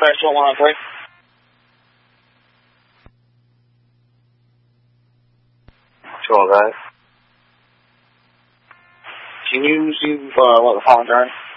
Special 103. Sure, guys. Can you see what the phone turn?